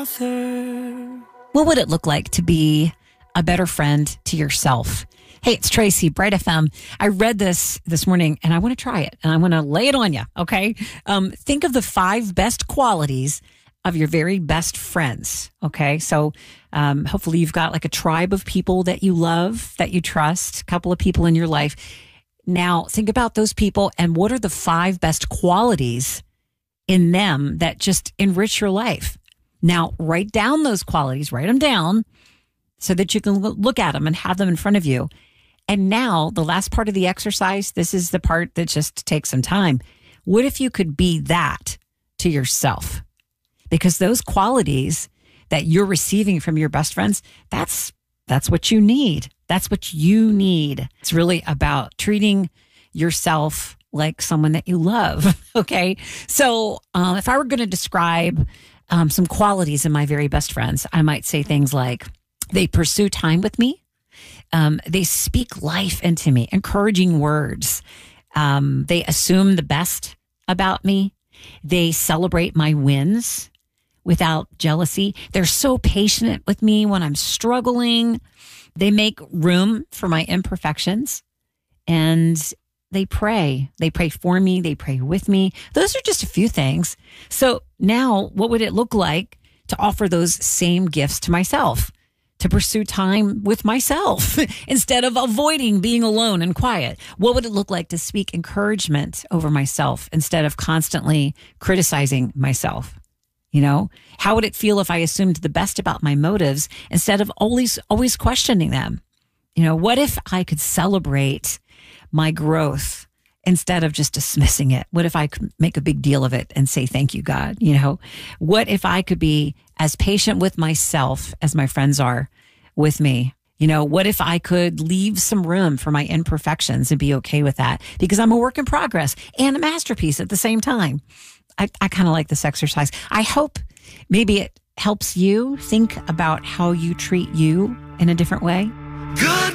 author. What would it look like to be a better friend to yourself? Hey, it's Tracy, Bright FM. I read this morning and I want to try it and I want to lay it on you. Okay. Think of the 5 best qualities of your very best friends. Okay. So, hopefully you've got like a tribe of people that you love, that you trust, a couple of people in your life. Now think about those people and what are the 5 best qualities in them that just enrich your life? Now write down those qualities, write them down so that you can look at them and have them in front of you. And now the last part of the exercise, this is the part that just takes some time. What if you could be that to yourself? Because those qualities that you're receiving from your best friends, that's what you need. That's what you need. It's really about treating yourself like someone that you love. Okay. So if I were going to describe some qualities in my very best friends, I might say things like they pursue time with me. They speak life into me, encouraging words. They assume the best about me. They celebrate my wins without jealousy. They're so patient with me when I'm struggling. They make room for my imperfections and they pray. They pray for me. They pray with me. Those are just a few things. So now what would it look like to offer those same gifts to myself? To pursue time with myself instead of avoiding being alone and quiet? What would it look like to speak encouragement over myself instead of constantly criticizing myself? You know, how would it feel if I assumed the best about my motives instead of always questioning them? You know, what if I could celebrate my growth instead of just dismissing it? What if I could make a big deal of it and say, thank you, God? You know, what if I could be as patient with myself as my friends are with me? You know, what if I could leave some room for my imperfections and be okay with that? Because I'm a work in progress and a masterpiece at the same time. I kind of like this exercise. I hope maybe it helps you think about how you treat you in a different way. Good